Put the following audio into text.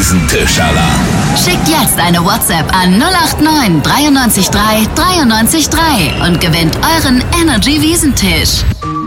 Wiesentisch-Alarm. Schickt jetzt eine WhatsApp an 089 93 3 93 3 und gewinnt euren Energy Wiesentisch.